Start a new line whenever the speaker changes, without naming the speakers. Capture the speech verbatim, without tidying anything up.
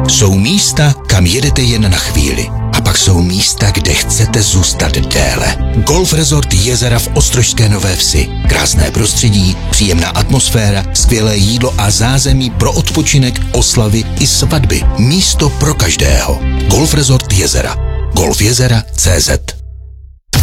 Jsou místa, kam jedete jen na chvíli. A pak jsou místa, kde chcete zůstat déle. Golf Resort Jezera v Ostrožské Nové Vsi. Krásné prostředí, příjemná atmosféra, skvělé jídlo a zázemí pro odpočinek, oslavy i svatby. Místo pro každého. Golf Resort Jezera. golf jezera tečka cé zet